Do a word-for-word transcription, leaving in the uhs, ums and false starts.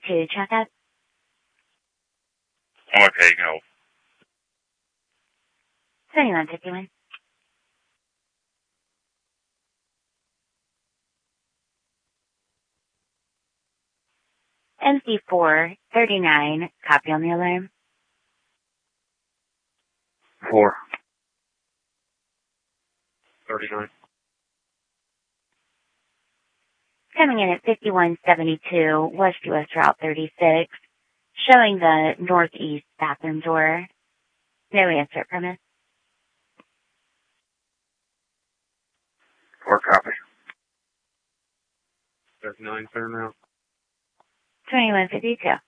to check up. I'm okay, you can hold. twenty-one fifty-one. M C four thirty-nine, copy on the alarm. Four. thirty-nine. Coming in at fifty-one seventy-two, West U S Route thirty-six, showing the northeast bathroom door. No answer at premise. Four copy. thirty-nine, clear now. twenty-one fifty-two.